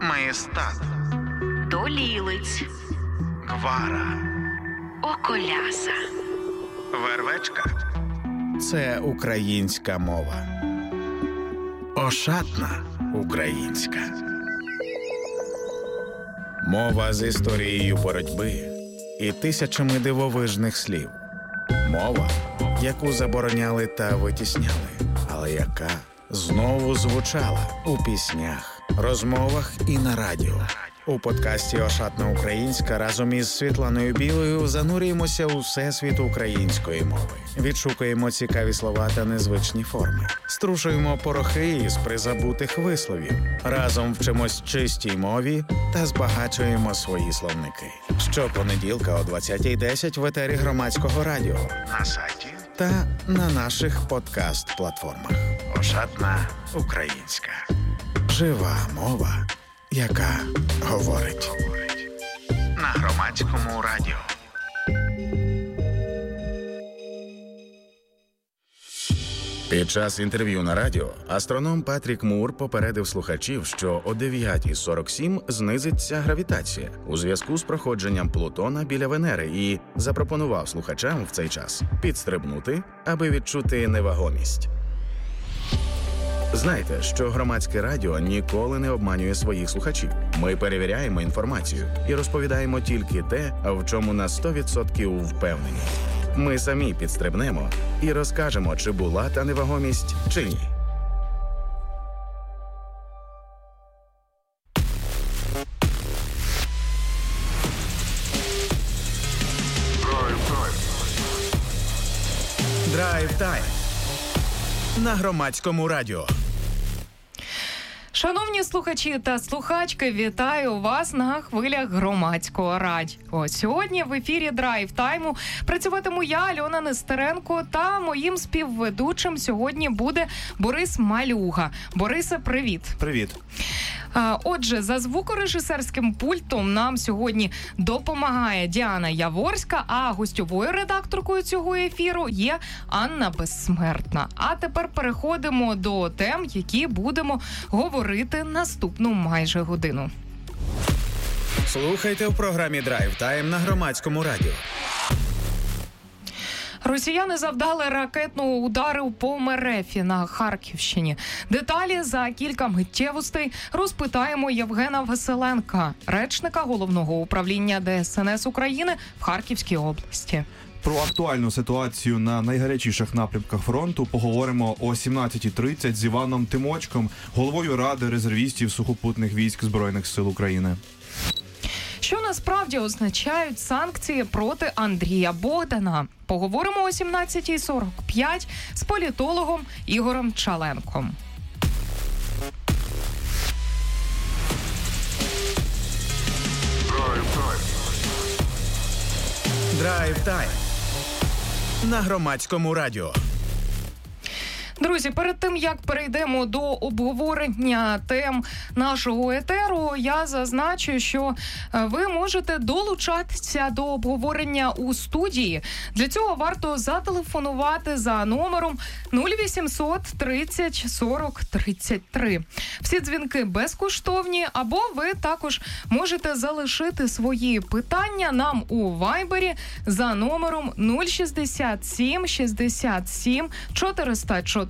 Маєстат, Долілиць, Гвара, Околяса, Вервечка. Це українська мова. Ошатна українська. Мова з історією боротьби і тисячами дивовижних слів. Мова, яку забороняли та витісняли, але яка знову звучала у піснях, розмовах і на радіо. У подкасті «Ошатна українська» разом із Світланою Білою занурюємося у всесвіт української мови. Відшукуємо цікаві слова та незвичні форми. Струшуємо порохи із призабутих висловів. Разом вчимось чистій мові та збагачуємо свої словники. Щопонеділка о 20:10 в етері Громадського радіо, На сайті та на наших подкаст-платформах. «Ошатна українська». Жива мова, яка говорить. на Громадському радіо. Під час інтерв'ю на радіо астроном Патрік Мур попередив слухачів, що о 9:47 знизиться гравітація у зв'язку з проходженням Плутона біля Венери і запропонував слухачам в цей час підстрибнути, аби відчути невагомість. Знайте, що Громадське радіо ніколи не обманює своїх слухачів. Ми перевіряємо інформацію і розповідаємо тільки те, в чому на 100% впевнені. Ми самі підстрибнемо і розкажемо, чи була та невагомість, чи ні. Драйв-тайм на Громадському радіо. Шановні слухачі та слухачки, вітаю вас на хвилях Громадського радіо. Сьогодні в ефірі Драйв-тайму працюватиму я, Альона Нестеренко, та моїм співведучим сьогодні буде Борис Малюга. Борисе, привіт. Привіт. Отже, за звукорежисерським пультом нам сьогодні допомагає Діана Яворська, а гостьовою редакторкою цього ефіру є Анна Безсмертна. А тепер переходимо до тем, які будемо говорити наступну майже годину. Слухайте в програмі «Драйв-тайм» на Громадському радіо. Росіяни завдали ракетного удару по Мерефі на Харківщині. Деталі за кілька миттєвостей розпитаємо Євгена Василенка, речника Головного управління ДСНС України в Харківській області. Про актуальну ситуацію на найгарячіших напрямках фронту поговоримо о 17:30 з Іваном Тимочком, головою Ради резервістів сухопутних військ Збройних сил України. Що насправді означають санкції проти Андрія Богдана? Поговоримо о 17:45 з політологом Ігорем Чаленком. Драйв-тайм на Громадському радіо. Друзі, перед тим, як перейдемо до обговорення тем нашого етеру, я зазначу, що ви можете долучатися до обговорення у студії. Для цього варто зателефонувати за номером 0800 30 40 33. Всі дзвінки безкоштовні, або ви також можете залишити свої питання нам у Вайбері за номером 067 67 404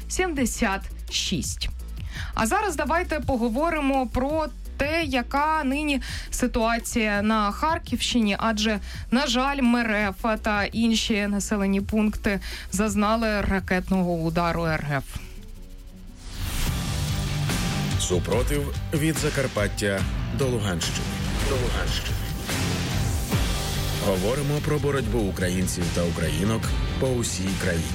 76. А зараз давайте поговоримо про те, яка нині ситуація на Харківщині, адже, на жаль, Мереф та інші населені пункти зазнали ракетного удару РФ. Супротив від Закарпаття до Луганщини. Говоримо про боротьбу українців та українок по усій країні.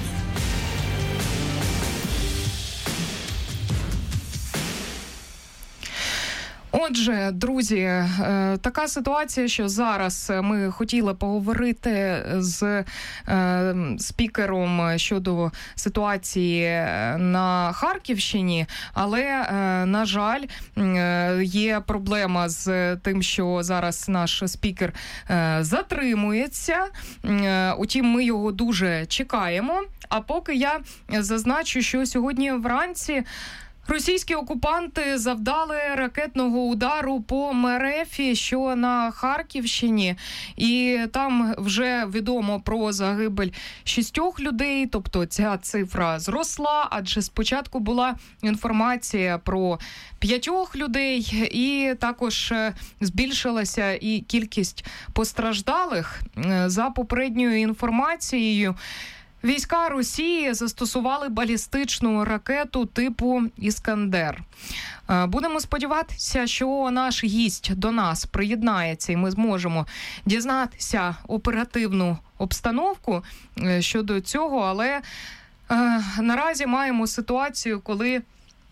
Отже, друзі, така ситуація, що зараз ми хотіли поговорити з спікером щодо ситуації на Харківщині, але, на жаль, є проблема з тим, що зараз наш спікер затримується. Утім, ми його дуже чекаємо. А поки я зазначу, що сьогодні вранці Російські окупанти завдали ракетного удару по Мерефі, що на Харківщині. І там вже відомо про загибель 6 людей, тобто ця цифра зросла, адже спочатку була інформація про 5 людей, і також збільшилася і кількість постраждалих. За попередньою інформацією, війська Росії застосували балістичну ракету типу «Іскандер». Будемо сподіватися, що наш гість до нас приєднається і ми зможемо дізнатися оперативну обстановку щодо цього, але наразі маємо ситуацію, коли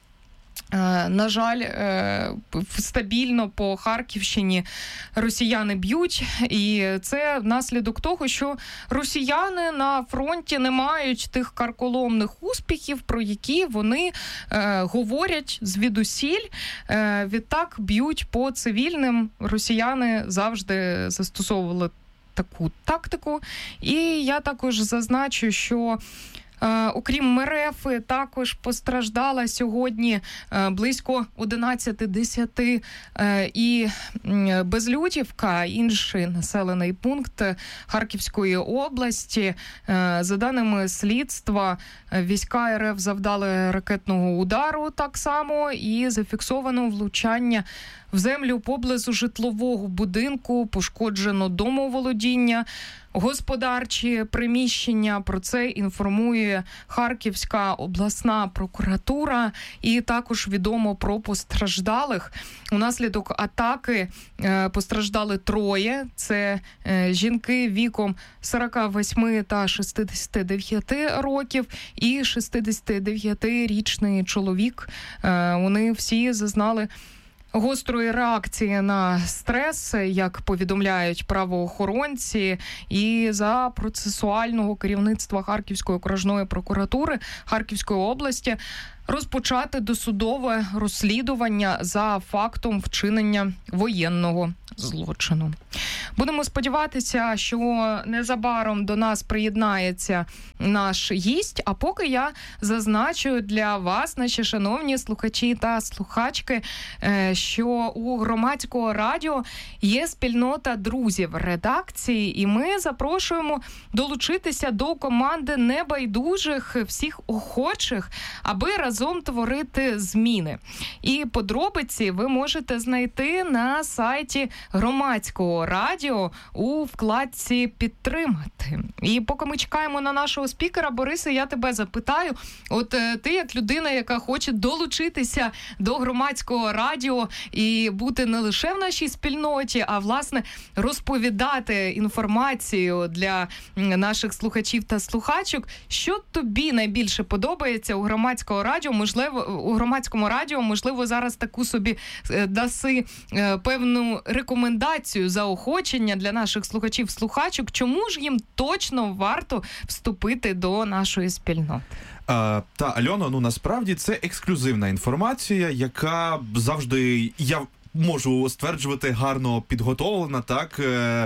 на жаль, стабільно по Харківщині росіяни б'ють, і це внаслідок того, що росіяни на фронті не мають тих карколомних успіхів, про які вони говорять звідусіль. Відтак б'ють по цивільним. Росіяни завжди застосовували таку тактику. І я також зазначу, що окрім Мерефи, також постраждала сьогодні близько 11:10 і Безлюдівка, інший населений пункт Харківської області. За даними слідства, війська РФ завдали ракетного удару так само і зафіксовано влучання в землю поблизу житлового будинку, пошкоджено домоволодіння, господарчі приміщення. Про це інформує Харківська обласна прокуратура. І також відомо про постраждалих. Унаслідок атаки постраждали 3. Це жінки віком 48 та 69 років і 69-річний чоловік. Вони всі зазнали гострої реакції на стрес, як повідомляють правоохоронці, і за процесуального керівництва Харківської окружної прокуратури Харківської області розпочати досудове розслідування за фактом вчинення воєнного злочину. Будемо сподіватися, що незабаром до нас приєднається наш гість, а поки я зазначу для вас, наші шановні слухачі та слухачки, що у Громадського радіо є спільнота друзів редакції, і ми запрошуємо долучитися до команди небайдужих, всіх охочих, аби разом творити зміни. І подробиці ви можете знайти на сайті Громадського радіо у вкладці «Підтримати». І поки ми чекаємо на нашого спікера, Борисе, я тебе запитаю, от ти як людина, яка хоче долучитися до Громадського радіо і бути не лише в нашій спільноті, а, власне, розповідати інформацію для наших слухачів та слухачок, що тобі найбільше подобається у Громадського радіо? Можливо, у Громадському радіо, можливо, зараз таку собі даси певну рекомендацію, заохочення для наших слухачів-слухачок, чому ж їм точно варто вступити до нашої спільноти? Та, Альоно, насправді це ексклюзивна інформація, яка завжди, я можу стверджувати, гарно підготовлена, так,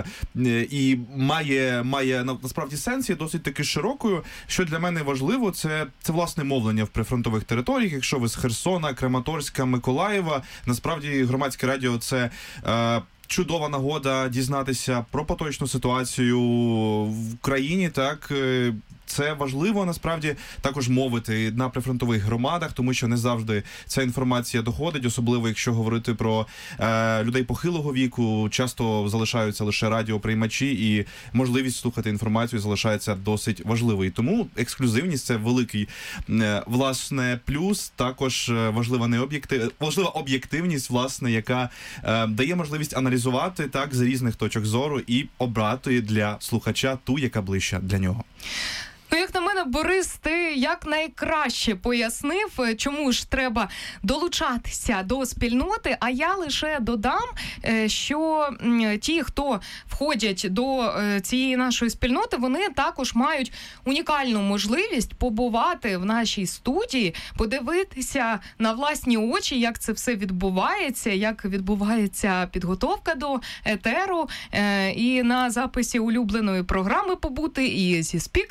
і має насправді сенс, є досить таки широкою. Що для мене важливо, це власне мовлення в прифронтових територіях. Якщо ви з Херсона, Краматорська, Миколаєва, насправді Громадське радіо – це чудова нагода дізнатися про поточну ситуацію в країні, так. Це важливо, насправді, також мовити на прифронтових громадах, тому що не завжди ця інформація доходить, особливо якщо говорити про людей похилого віку, часто залишаються лише радіоприймачі, і можливість слухати інформацію залишається досить важливою. Тому ексклюзивність – це великий, власне, плюс, також важлива об'єктивність, власне, яка дає можливість аналізувати, так, з різних точок зору і обрати для слухача ту, яка ближча для нього. Як на мене, Борис, ти якнайкраще пояснив, чому ж треба долучатися до спільноти, а я лише додам, що ті, хто входять до цієї нашої спільноти, вони також мають унікальну можливість побувати в нашій студії, подивитися на власні очі, як це все відбувається, як відбувається підготовка до етеру, і на записі улюбленої програми побути, і зі спікерами поспілкуватися,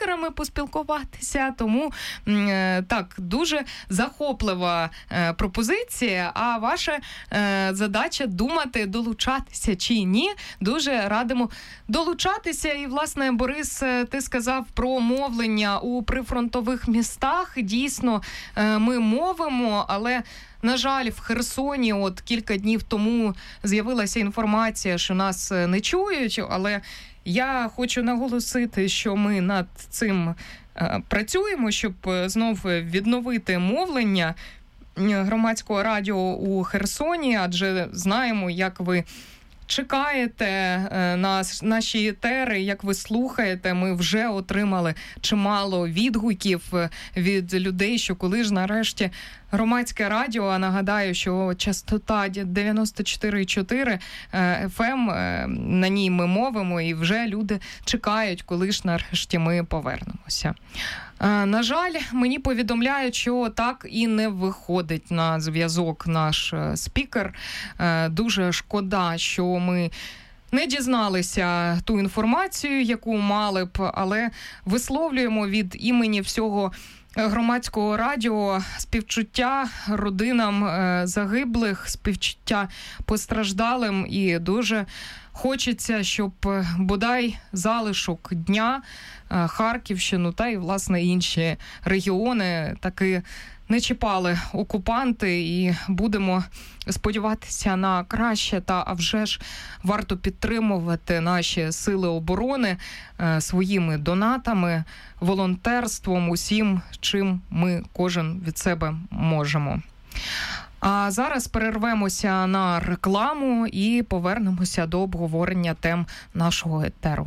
поспілкуватися. Тому так, дуже захоплива пропозиція, а ваша задача думати, долучатися чи ні. Дуже радимо долучатися. І, власне, Борис, ти сказав про мовлення у прифронтових містах. Дійсно, ми мовимо, але, на жаль, в Херсоні от кілька днів тому з'явилася інформація, що нас не чують, але я хочу наголосити, що ми над цим працюємо, щоб знов відновити мовлення громадського радіо у Херсоні, адже знаємо, як ви чекаєте на наші етери, як ви слухаєте. Ми вже отримали чимало відгуків від людей, що коли ж нарешті громадське радіо, а нагадаю, що частота 94,4 FM, на ній ми мовимо, і вже люди чекають, коли ж нарешті ми повернемося. На жаль, мені повідомляють, що так і не виходить на зв'язок наш спікер. Дуже шкода, що ми не дізналися ту інформацію, яку мали б, але висловлюємо від імені всього громадського радіо співчуття родинам загиблих, співчуття постраждалим, і дуже хочеться, щоб бодай залишок дня Харківщину та й, власне, інші регіони таки не чіпали окупанти, і будемо сподіватися на краще. Та, а вже ж, варто підтримувати наші сили оборони своїми донатами, волонтерством, усім, чим ми кожен від себе можемо. А зараз перервемося на рекламу і повернемося до обговорення тем нашого етеру.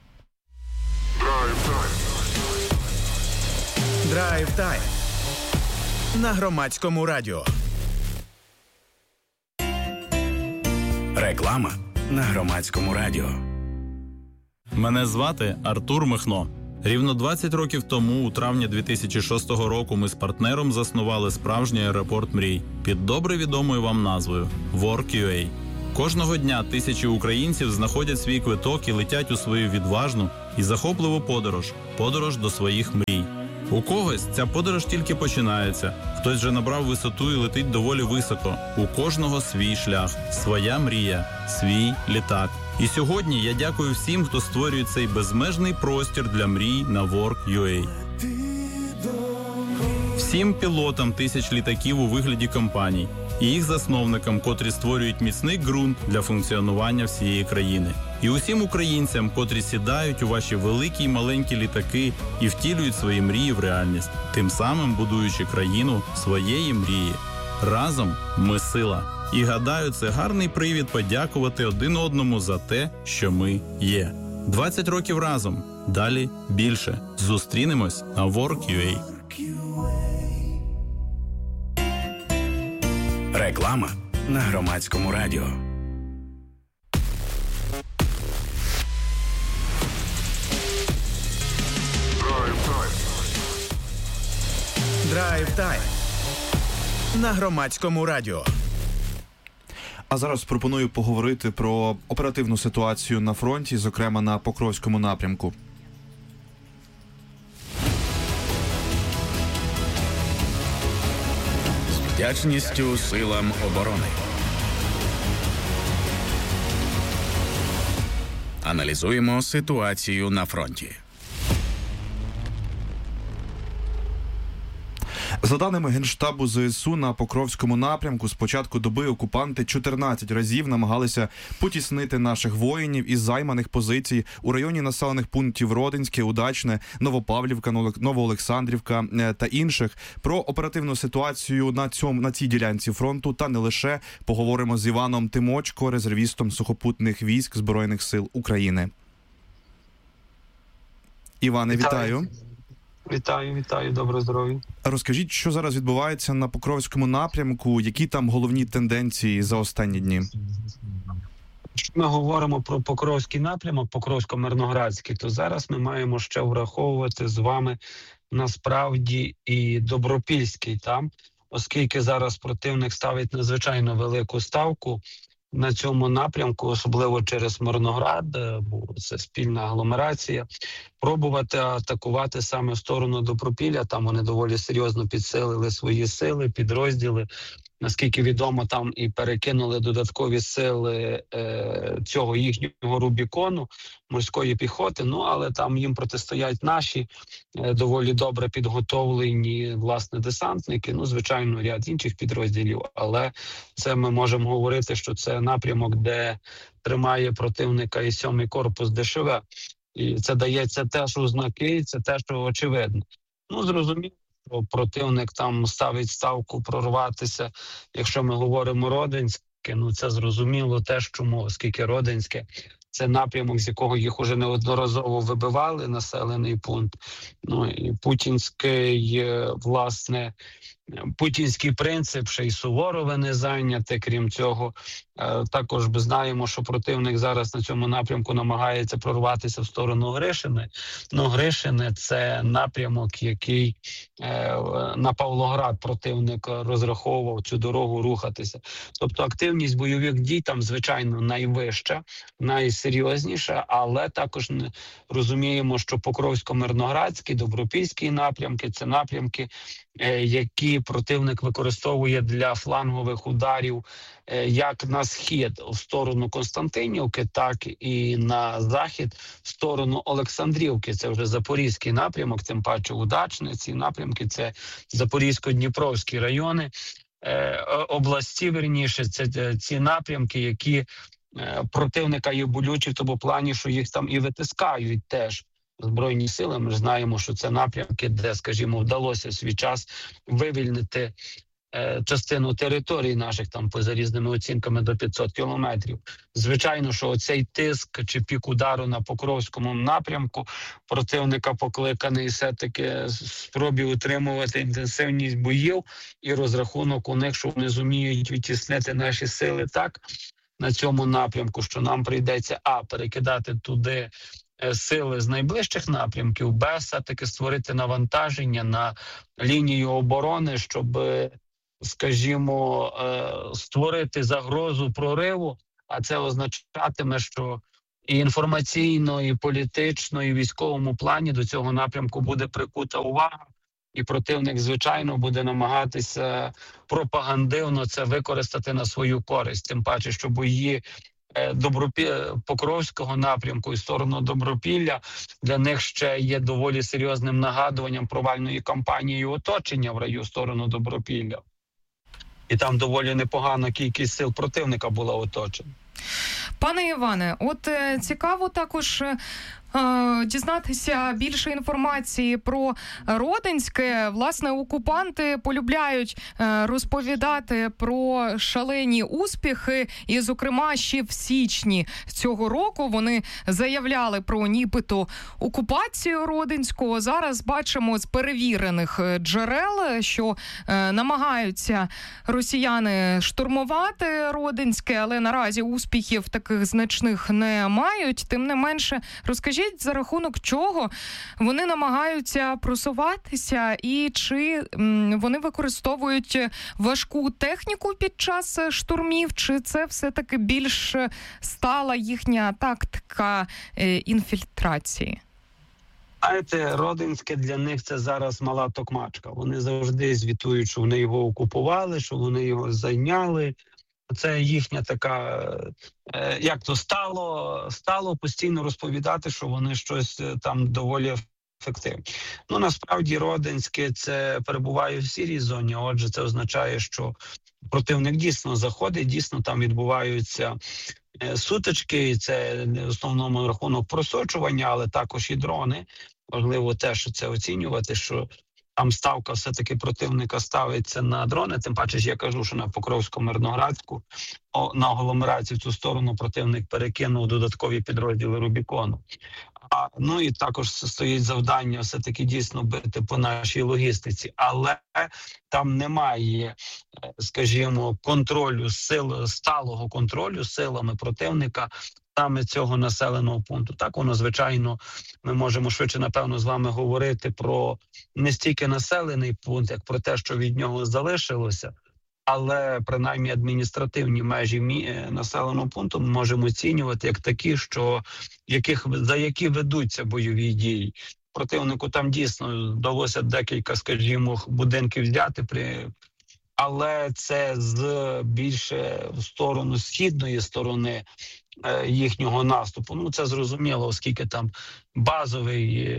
Драйв-тайм на громадському радіо. Реклама на громадському радіо. Мене звати Артур Михно. Рівно 20 років тому, у травні 2006 року, ми з партнером заснували справжній аеропорт мрій під добре відомою вам назвою Work.ua. Кожного дня тисячі українців знаходять свій квиток і летять у свою відважну і захопливу подорож до своїх мрій. У когось ця подорож тільки починається, хтось вже набрав висоту і летить доволі високо. У кожного свій шлях, своя мрія, свій літак. І сьогодні я дякую всім, хто створює цей безмежний простір для мрій на Work.ua. Всім пілотам тисяч літаків у вигляді компаній і їх засновникам, котрі створюють міцний ґрунт для функціонування всієї країни. І усім українцям, котрі сідають у ваші великі й маленькі літаки і втілюють свої мрії в реальність, тим самим будуючи країну своєї мрії. Разом ми сила. І гадаю, це гарний привід подякувати один одному за те, що ми є. 20 років разом. Далі більше. Зустрінемось на Work.ua. Реклама на громадському радіо. Драйв-тайм на громадському радіо. А зараз пропоную поговорити про оперативну ситуацію на фронті, зокрема на Покровському напрямку. З вдячністю силам оборони. Аналізуємо ситуацію на фронті. За даними Генштабу ЗСУ, на Покровському напрямку з початку доби окупанти 14 разів намагалися потіснити наших воїнів із займаних позицій у районі населених пунктів Родинське, Удачне, Новопавлівка, Новоолександрівка та інших. Про оперативну ситуацію на цій ділянці фронту та не лише поговоримо з Іваном Тимочко, резервістом сухопутних військ Збройних сил України. Іване, вітаю. Вітаю, доброго здоров'я. Розкажіть, що зараз відбувається на Покровському напрямку, які там головні тенденції за останні дні? Якщо ми говоримо про Покровський напрямок, Покровсько-Мирноградський, то зараз ми маємо ще враховувати з вами насправді і Добропільський там, оскільки зараз противник ставить надзвичайно велику ставку на цьому напрямку, особливо через Мирноград, бо це спільна агломерація, пробувати атакувати саме в сторону Добропілля. Там вони доволі серйозно підсилили свої сили, підрозділи. Наскільки відомо, там і перекинули додаткові сили цього їхнього Рубікону, морської піхоти. Ну, але там їм протистоять наші доволі добре підготовлені, власне, десантники. Ну, звичайно, ряд інших підрозділів. Але це ми можемо говорити, що це напрямок, де тримає противника і 7-й корпус ДШВ. І це дається теж у знаки, це теж очевидно. Ну, зрозуміло, що противник там ставить ставку прорватися. Якщо ми говоримо Родинське, ну це зрозуміло теж чому, оскільки Родинське – це напрямок, з якого їх уже неодноразово вибивали, населений пункт. Ну і путінський принцип, ще й Суворове не зайняте. Крім цього, також ми знаємо, що противник зараз на цьому напрямку намагається прорватися в сторону Гришини. Ну, Гришине – це напрямок, який на Павлоград противник розраховував цю дорогу рухатися. Тобто активність бойових дій там, звичайно, найвища, найсерйозніша, але також розуміємо, що Покровсько-Мирноградський, Добропільський напрямки – це напрямки, які противник використовує для флангових ударів як на схід в сторону Константинівки, так і на захід в сторону Олександрівки. Це вже Запорізький напрямок, тим паче Удачне. Ці напрямки – це Запорізько-Дніпровські райони, області, верніше, це ці напрямки, які противника є болючі в тому плані, що їх там і витискають теж Збройні сили. Ми ж знаємо, що це напрямки, де, скажімо, вдалося в свій час вивільнити частину територій наших, там за різними оцінками до 500 кілометрів. Звичайно, що оцей тиск чи пік удару на Покровському напрямку противника покликаний все-таки спробі утримувати інтенсивність боїв і розрахунок у них, що вони зуміють відтіснити наші сили так на цьому напрямку, що нам прийдеться перекидати туди сили з найближчих напрямків, все-таки створити навантаження на лінію оборони, щоб, скажімо, створити загрозу прориву, а це означатиме, що і інформаційно, і політично, і в військовому плані до цього напрямку буде прикута увага, і противник, звичайно, буде намагатися пропагандивно це використати на свою користь. Тим паче, що бої Покровського напрямку і сторону Добропілля для них ще є доволі серйозним нагадуванням провальної кампанії оточення в раю сторону Добропілля. І там доволі непогана кількість сил противника була оточена. Пане Іване, от цікаво також дізнатися більше інформації про Родинське. Власне, окупанти полюбляють розповідати про шалені успіхи, і, зокрема, ще в січні цього року вони заявляли про нібито окупацію Родинського. Зараз бачимо з перевірених джерел, що намагаються росіяни штурмувати Родинське, але наразі успіхів таких значних не мають. Тим не менше, розкажіть, за рахунок чого вони намагаються просуватися і чи вони використовують важку техніку під час штурмів, чи це все-таки більш стала їхня тактика інфільтрації? Знаєте, Родинське для них це зараз мала токмачка. Вони завжди звітують, що вони його окупували, що вони його зайняли. Це їхня така, як то стало постійно розповідати, що вони щось там доволі ефективні. Ну, насправді, Родинське це перебуває в сірій зоні, отже, це означає, що противник дійсно заходить, дійсно там відбуваються сутички, і це в основному рахунок просочування, але також і дрони. Важливо теж це оцінювати, що там ставка все-таки противника ставиться на дрони, тим паче ж я кажу, що на Покровсько-Мирноградську, на агломерацію в цю сторону противник перекинув додаткові підрозділи Рубікону. Ну і також стоїть завдання все-таки дійсно бити по нашій логістиці, але там немає, скажімо, контролю сил, сталого контролю силами противника саме цього населеного пункту. Так воно, звичайно, ми можемо швидше, напевно, з вами говорити про не стільки населений пункт, як про те, що від нього залишилося. але принаймні адміністративні межі населеного пункту ми можемо оцінювати як такі, за які ведуться бойові дії. Противнику там дійсно вдалося декілька, скажімо, будинків взяти, але це більше в сторону східної сторони їхнього наступу. Ну, це зрозуміло, оскільки там базовий,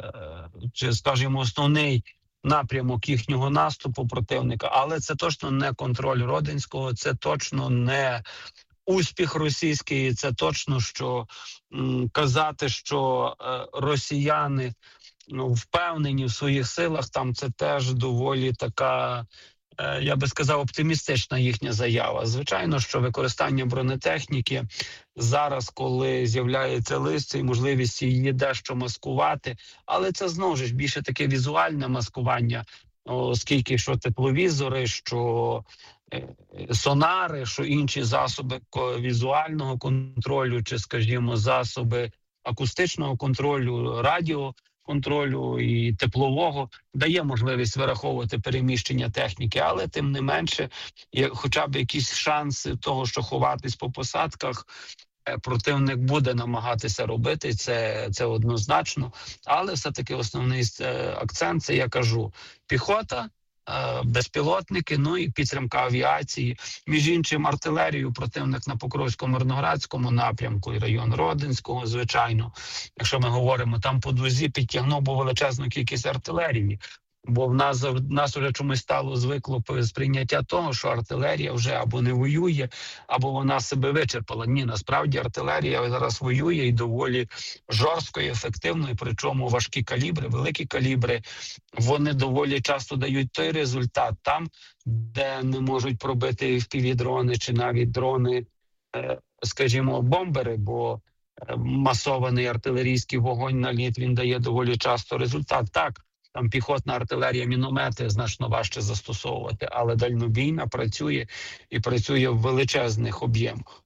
чи, скажімо, основний напрямок їхнього наступу противника, але це точно не контроль Родинського, це точно не успіх російський, це точно, що казати, що росіяни впевнені в своїх силах, там це теж доволі така, я би сказав, оптимістична їхня заява. Звичайно, що використання бронетехніки зараз, коли з'являється листя і можливість її дещо маскувати, але це знову ж більше таке візуальне маскування, оскільки що тепловізори, що сонари, що інші засоби візуального контролю, чи, скажімо, засоби акустичного контролю, радіоконтролю і теплового, дає можливість вираховувати переміщення техніки, але тим не менше, хоча б якісь шанси того, що ховатись по посадках, противник буде намагатися робити, це однозначно. Але все-таки основний акцент, це я кажу, піхота, безпілотники, ну і підтримка авіації. Між іншим, артилерію противник на Покровсько-Мирноградському напрямку і район Родинського, звичайно. Якщо ми говоримо, там по Дузі підтягнув величезну кількість артилерії. Бо в нас вже чомусь стало звикло сприйняття того, що артилерія вже або не воює, або вона себе вичерпала. Ні, насправді артилерія зараз воює і доволі жорстко і ефективно, і причому важкі калібри, великі калібри, вони доволі часто дають той результат там, де не можуть пробити FPV-дрони чи навіть дрони, скажімо, бомбери, бо масований артилерійський вогонь на лід, він дає доволі часто результат. Так, там піхотна артилерія, міномети значно важче застосовувати, але дальнобійна працює і працює в величезних об'ємах.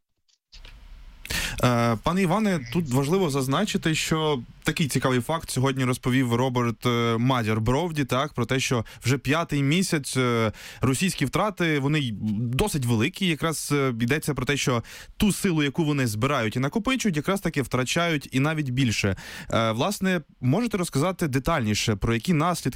Пане Іване, тут важливо зазначити, що такий цікавий факт сьогодні розповів Роберт Мадяр-Бровді, так, про те, що вже 5-й місяць російські втрати, вони досить великі, якраз йдеться про те, що ту силу, яку вони збирають і накопичують, якраз таки втрачають і навіть більше. Власне, можете розказати детальніше, про які наслідки